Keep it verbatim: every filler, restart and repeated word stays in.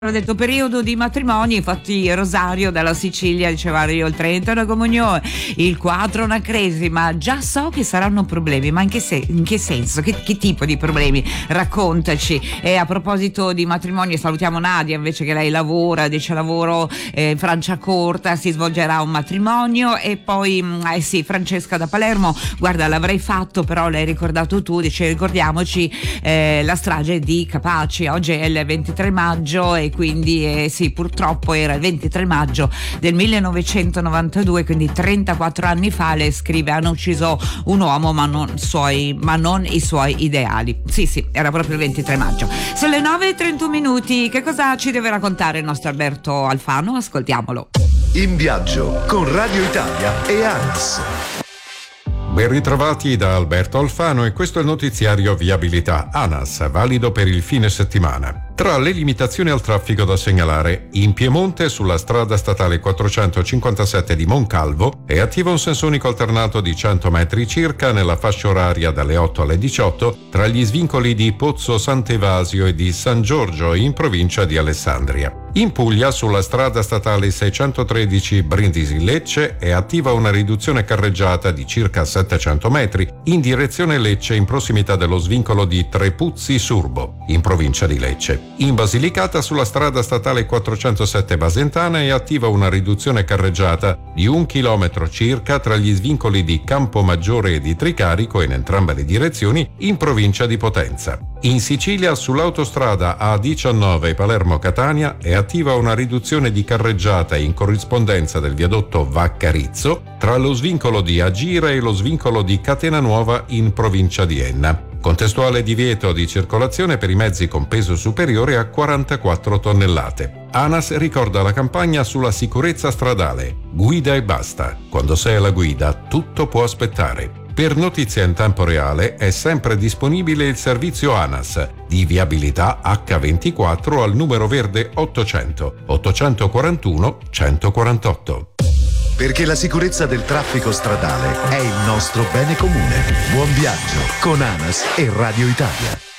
Ho detto periodo di matrimoni, infatti Rosario dalla Sicilia diceva io il trenta una comunione, il quattro una crisi, ma già so che saranno problemi. Ma in che, se- in che senso? Che, che tipo di problemi? Raccontaci. E a proposito di matrimoni salutiamo Nadia, invece che lei lavora, dice lavoro eh, in Franciacorta, si svolgerà un matrimonio. E poi eh sì, Francesca da Palermo, guarda l'avrei fatto però l'hai ricordato tu, dice ricordiamoci eh, la strage di Capaci, oggi è il ventitré maggio e quindi eh, sì, purtroppo era il ventitré maggio del millenovecentonovantadue, quindi trentaquattro anni fa. Le scrive: hanno ucciso un uomo ma non, suoi, ma non i suoi ideali. Sì sì, era proprio il ventitré maggio. Sono le nove e trentuno minuti. Che cosa ci deve raccontare il nostro Alberto Alfano? Ascoltiamolo. In viaggio con Radio Italia e ANAS. Ben ritrovati da Alberto Alfano e questo è il notiziario Viabilità ANAS, valido per il fine settimana. Tra le limitazioni al traffico da segnalare, in Piemonte sulla strada statale quattrocentocinquantasette di Moncalvo è attivo un senso unico alternato di cento metri circa nella fascia oraria dalle otto alle diciotto tra gli svincoli di Pozzo Sant'Evasio e di San Giorgio in provincia di Alessandria. In Puglia sulla strada statale seicentotredici Brindisi-Lecce è attiva una riduzione carreggiata di circa settecento metri in direzione Lecce in prossimità dello svincolo di Trepuzzi-Surbo in provincia di Lecce. In Basilicata sulla strada statale quattrocentosette Basentana è attiva una riduzione carreggiata di un chilometro circa tra gli svincoli di Campomaggiore e di Tricarico in entrambe le direzioni in provincia di Potenza. In Sicilia sull'autostrada A diciannove Palermo-Catania è attiva una riduzione di carreggiata in corrispondenza del viadotto Vaccarizzo tra lo svincolo di Agira e lo svincolo di Catena Nuova in provincia di Enna. Contestuale divieto di circolazione per i mezzi con peso superiore a quarantaquattro tonnellate. ANAS ricorda la campagna sulla sicurezza stradale. Guida e basta. Quando sei alla guida, tutto può aspettare. Per notizie in tempo reale è sempre disponibile il servizio ANAS di viabilità acca ventiquattro al numero verde ottocento ottocentoquarantuno centoquarantotto. Perché la sicurezza del traffico stradale è il nostro bene comune. Buon viaggio con ANAS e Radio Italia.